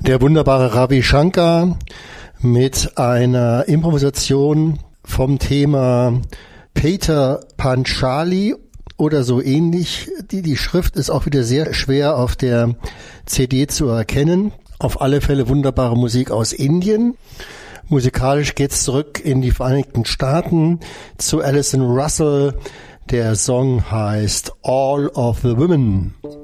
Der wunderbare Ravi Shankar mit einer Improvisation vom Thema Peter Panchali oder so ähnlich. Die Schrift ist auch wieder sehr schwer auf der CD zu erkennen. Auf alle Fälle wunderbare Musik aus Indien. Musikalisch geht's zurück in die Vereinigten Staaten zu Alison Russell. Der Song heißt All of the Women.